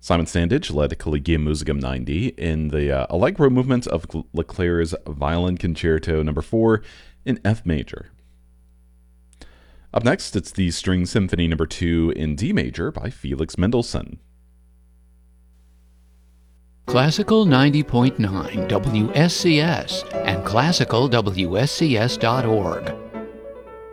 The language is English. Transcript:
Simon Sandage led Collegium Musicum 90 in the Allegro movement of Leclerc's Violin Concerto No. 4 in F major. Up next, it's the String Symphony No. 2 in D major by Felix Mendelssohn. Classical 90.9 WSCS and classicalwscs.org.